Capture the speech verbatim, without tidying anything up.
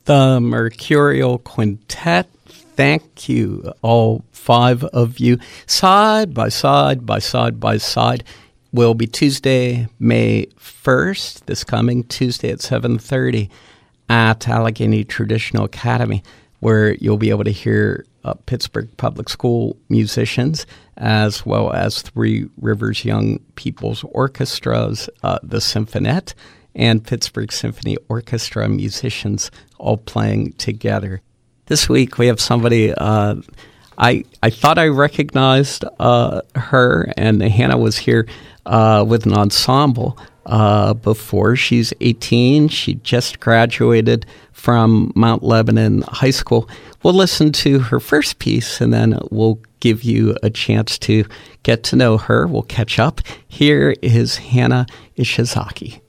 the Mercurial Quintet. Thank you, all five of you. Side by side by side by side will be Tuesday, May first, this coming Tuesday at seven thirty at Allegheny Traditional Academy, where you'll be able to hear uh, Pittsburgh Public School musicians as well as Three Rivers Young People's Orchestras, uh, the Symphonette, and Pittsburgh Symphony Orchestra musicians all playing together. This week we have somebody, uh, I I thought I recognized uh, her, and Hannah was here uh, with an ensemble uh, before. She's eighteen. She just graduated from Mount Lebanon High School. We'll listen to her first piece, and then we'll give you a chance to get to know her. We'll catch up. Here is Hannah Ishizaki.